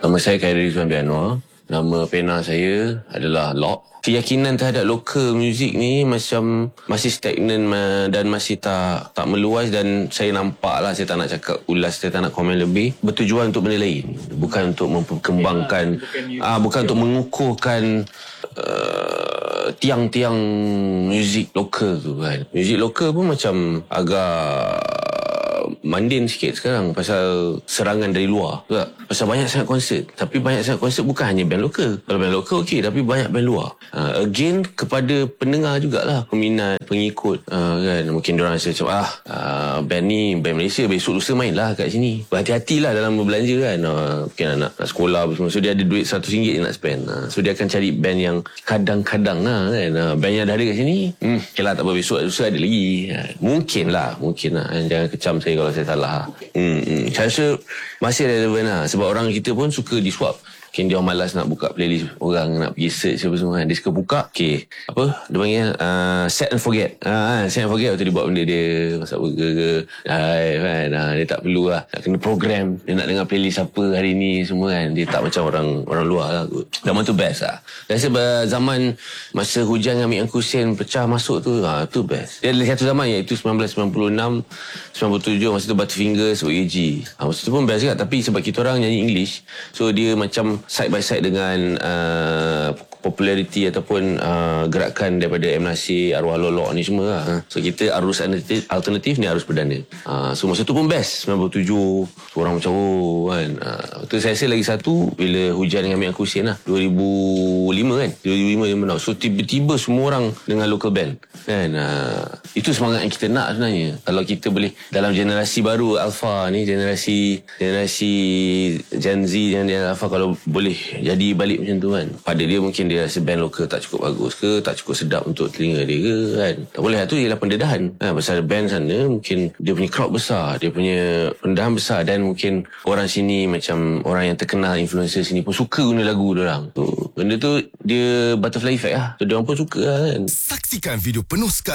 Nama saya Khairi Rizwan Anwar. Nama pena saya adalah Lock. Keyakinan terhadap local music ni macam masih stagnan dan masih tak meluas, dan saya nampak lah, saya tak nak cakap ulas, saya tak nak komen lebih, bertujuan untuk benda lain, bukan untuk memperkembangkan, bukan untuk mengukuhkan tiang-tiang muzik lokal tu kan. Muzik lokal pun macam agak mandin sikit sekarang pasal serangan dari luar tak? Pasal banyak sangat konsert, tapi banyak sangat konsert bukan hanya band lokal. Kalau band lokal okey, tapi banyak band luar. Again kepada pendengar jugalah, peminat, pengikut kan, mungkin diorang rasa macam band ni band Malaysia, besok lusa main lah kat sini, berhati-hatilah dalam berbelanja kan. Mungkin nak sekolah semua, so dia ada duit RM100 je nak spend, so dia akan cari band yang kadang-kadang lah kan. Band yang dah ada kat sini, okay lah, tak apa, besok lusa ada lagi. Mungkin lah, jangan kecam saya kalau saya salah. Saya rasa masih relevan lah, sebab orang kita pun suka disuap. Mungkin dia malas nak buka playlist orang, nak pergi search apa semua kan. Dia suka buka, apa dia panggil, set and forget. Set and forget, waktu dia buat benda dia masak burger ke kan, dia tak perlu lah nak kena program, dia nak dengar playlist apa hari ni semua kan. Dia tak macam orang luar lah. Zaman tu best lah. Rasa zaman masa Hujan dengan Amik Angkusen pecah masuk tu, tu best. Dia ada satu zaman, iaitu 1996 97, masa tu Butterfingers, OAG. Masa tu pun best juga, tapi sebab kita orang nyanyi English, so dia macam side by side dengan populariti ataupun gerakan daripada M. Nasir, Arwah Lolok ni semua lah. So kita arus alternatif ni arus perdana. So masa tu pun best 97. So, orang macam kan. Tu saya rasa lagi satu bila Hujan dengan Amik Angkusen lah, 2005 kan, 2005. So tiba-tiba semua orang dengan local band kan. Itu semangat yang kita nak sebenarnya. Kalau kita boleh dalam generasi baru Alpha ni, generasi Gen Z dan Alpha, kalau boleh jadi balik macam tu kan. Pada dia mungkin dia rasa band lokal tak cukup bagus ke, tak cukup sedap untuk telinga dia ke kan. Tak boleh, tu ialah pendedahan kan. Pasal band sana mungkin dia punya crowd besar, dia punya pendedahan besar, dan mungkin orang sini macam orang yang terkenal, influencer sini pun suka guna lagu diorang. Benda tu dia butterfly effect lah. So diorang pun suka lah kan. Saksikan video penuh sekali